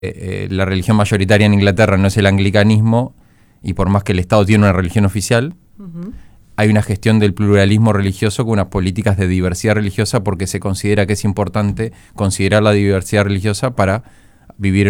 la religión mayoritaria en Inglaterra no es el anglicanismo, y por más que el Estado tiene una religión oficial, hay una gestión del pluralismo religioso con unas políticas de diversidad religiosa, porque se considera que es importante considerar la diversidad religiosa para vivir